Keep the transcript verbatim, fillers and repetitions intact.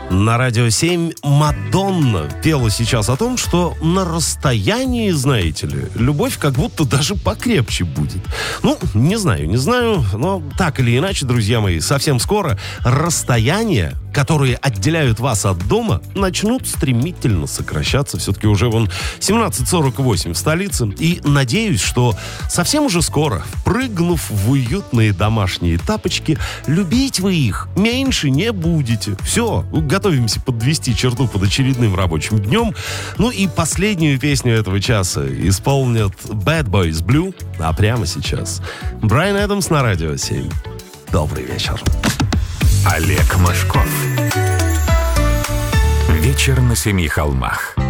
На Радио семь Мадонна пела сейчас о том, что на расстоянии, знаете ли, любовь как будто даже покрепче будет. Ну, не знаю, не знаю, но так или иначе, друзья мои, совсем скоро расстояния, которые отделяют вас от дома, начнут стремительно сокращаться. Все-таки уже вон семнадцать сорок восемь в столице. И надеюсь, что совсем уже скоро, прыгнув в уютные домашние тапочки, любить вы их меньше не будете. Все, готовимся подвести черту под очередным рабочим днем. Ну и последнюю песню этого часа исполнят Bad Boys Blue. А прямо сейчас Брайан Эдамс на Радио семь. Добрый вечер. Олег Мошков. Вечер на семи холмах.